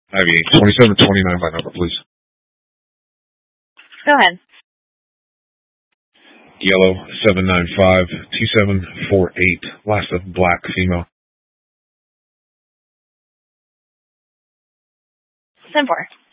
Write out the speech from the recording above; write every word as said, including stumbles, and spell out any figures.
I V twenty-seven twenty-nine by number, please. Go ahead. Yellow seven nine five two seven four eight. Last of black, female. ten four.